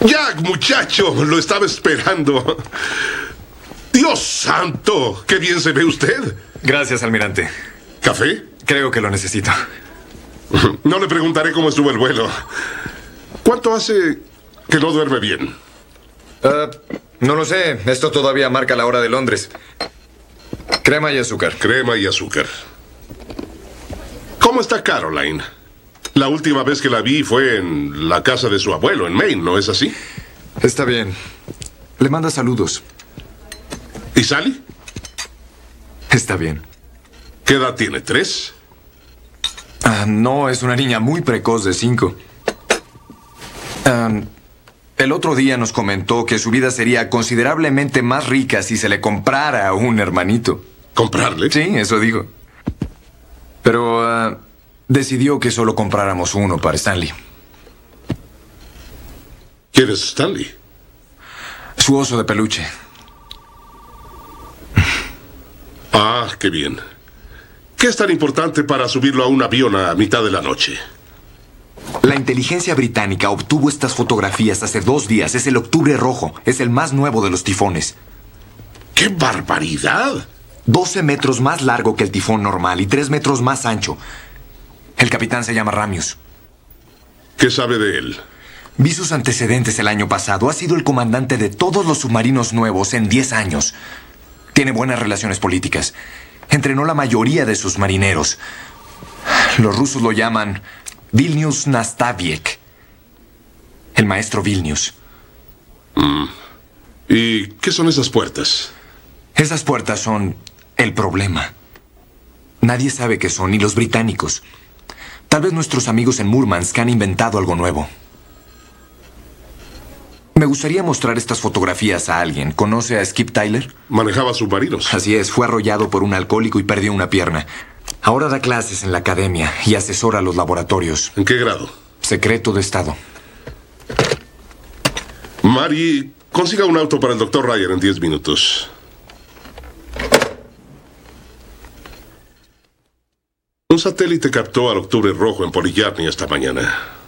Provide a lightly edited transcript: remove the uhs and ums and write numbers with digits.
Jack, muchacho, lo estaba esperando. Dios santo, qué bien se ve usted. Gracias, almirante. ¿Café? Creo que lo necesito. No le preguntaré cómo estuvo el vuelo. ¿Cuánto hace que no duerme bien? No lo sé. Esto todavía marca la hora de Londres. Crema y azúcar. Crema y azúcar. ¿Cómo está Caroline? La última vez que la vi fue en la casa de su abuelo, en Maine, ¿no es así? Está bien. Le manda saludos. ¿Y Sally? Está bien. ¿Qué edad tiene? ¿3? No, es una niña muy precoz de 5. El otro día nos comentó que su vida sería considerablemente más rica si se le comprara un hermanito. ¿Comprarle? Sí, eso dijo. Pero decidió que solo compráramos uno para Stanley. ¿Quién es Stanley? Su oso de peluche. Ah, qué bien. ¿Qué es tan importante para subirlo a un avión a mitad de la noche? La inteligencia británica obtuvo estas fotografías hace 2 días. Es el Octubre Rojo. Es el más nuevo de los tifones. ¡Qué barbaridad! 12 metros más largo que el tifón normal y 3 metros más ancho. El capitán se llama Ramius. ¿Qué sabe de él? Vi sus antecedentes el año pasado. Ha sido el comandante de todos los submarinos nuevos en 10 años. Tiene buenas relaciones políticas. Entrenó la mayoría de sus marineros. Los rusos lo llaman Vilnius Nastaviek. El maestro Vilnius. ¿Y qué son esas puertas? Esas puertas son el problema. Nadie sabe qué son, ni los británicos. Tal vez nuestros amigos en Murmansk han inventado algo nuevo. Me gustaría mostrar estas fotografías a alguien. ¿Conoce a Skip Tyler? Manejaba submarinos. Así es, fue arrollado por un alcohólico y perdió una pierna. Ahora da clases en la academia y asesora a los laboratorios. ¿En qué grado? Secreto de Estado. Mary, consiga un auto para el Dr. Ryan en 10 minutos. Un satélite captó al Octubre Rojo en Polyarny esta mañana.